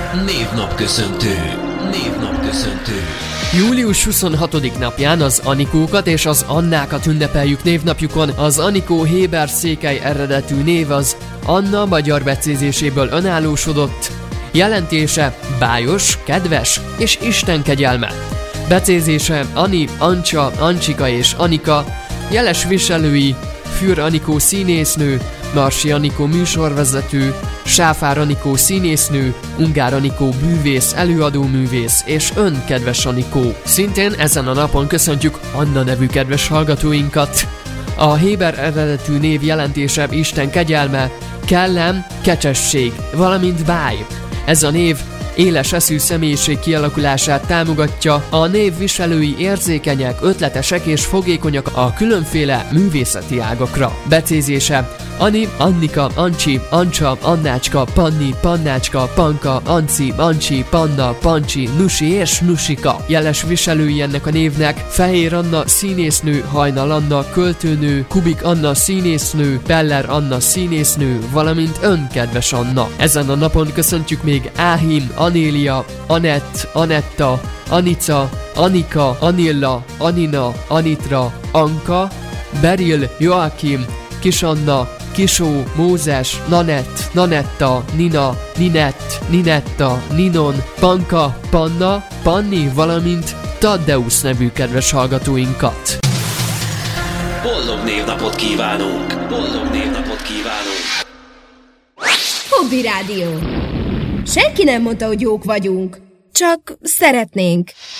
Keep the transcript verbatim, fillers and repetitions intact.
Névnapköszöntő. Névnapköszöntő. július huszonhatodika napján az Anikókat és az Annákat ünnepeljük névnapjukon. Az Anikó héber székely eredetű név az Anna magyar becézéséből önállósodott. Jelentése bájos, kedves és Isten kegyelme. Becézése Ani, Ancsa, Ancsika és Anika. Jeles viselői Für Anikó színésznő, Marsi Anikó műsorvezető, Sáfár Anikó színésznő, Ungár Anikó bűvész, előadóművész és ön, kedves Anikó. Szintén ezen a napon köszöntjük Anna nevű kedves hallgatóinkat. A héber eredetű név jelentése Isten kegyelme, kellem, kecsesség, valamint báj. Ez a név éles eszű személyiség kialakulását támogatja, a név viselői érzékenyek, ötletesek és fogékonyak a különféle művészeti ágakra. Becézése Ani, Annika, Ancsi, Ancsa, Annácska, Panni, Pannácska, Panka, Anci, Ancsi, Panna, Pancsi, Nusi és Nusika. Jeles viselői ennek a névnek Fehér Anna színésznő, Hajnal Anna költőnő, Kubik Anna színésznő, Peller Anna színésznő, valamint ön, kedves Anna. Ezen a napon köszöntjük még Áhim, Anélia, Anett, Anetta, Anica, Anika, Anilla, Anina, Anitra, Anka, Beril, Joakim, Kisanna, Kisó, Mózes, Nanett, Nanetta, Nina, Ninett, Ninetta, Ninon, Panka, Panna, Panni, valamint Taddeusz nevű kedves hallgatóinkat. Boldog névnapot kívánunk! Boldog névnapot kívánunk! Hobby Rádió. Senki nem mondta, hogy jók vagyunk. Csak szeretnénk.